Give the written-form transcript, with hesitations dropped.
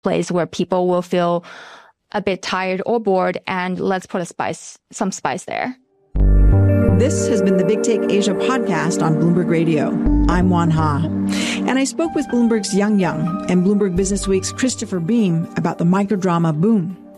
place where people will feel a bit tired or bored, and let's put some spice there. This has been the Big Take Asia podcast on Bloomberg Radio. I'm Juan Ha. And I spoke with Bloomberg's Yang Yang and Bloomberg Businessweek's Christopher Beam about the microdrama boom.